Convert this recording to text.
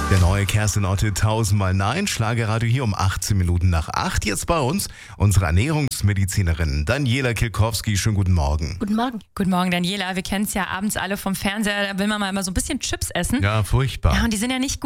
Der neue Kerstin Otte 1000-mal Nein, Schlagerradio hier um 18 Minuten nach 8. Jetzt bei uns unsere Ernährungsmedizinerin Daniela Kilkowski. Schönen guten Morgen. Guten Morgen. Guten Morgen, Daniela. Wir kennen es ja abends alle vom Fernseher, da will man mal immer so ein bisschen Chips essen. Ja, furchtbar. Ja, und die sind ja nicht